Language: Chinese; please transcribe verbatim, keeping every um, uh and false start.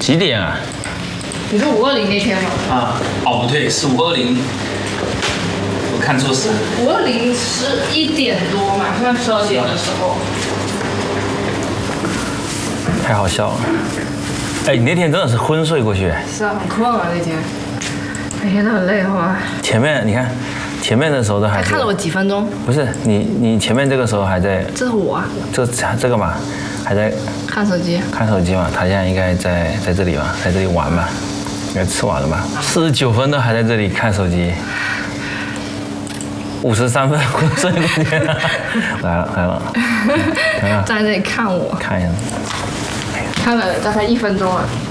几点啊？ 你说五二零那天吗？ 啊，哦不对，是五二零，我看错时。 五二零十一点多嘛，快十二点的时候。 太好笑了。哎，你那天真的是昏睡过去。 是啊，很困啊那天，每天都很累，好吧？ 前面你看，前面的时候都还他看了我几分钟。 不是你，你前面这个时候还在。 这是我啊。 这这个嘛，还在看手机。 看手机嘛，他现在应该在在这里嘛，在这里玩嘛，应该吃完了吧？四十九分都还在这里看手机。五十三分昏睡过去。来了来了。 站在这里看我。 看一下。 看了大概一分钟啊。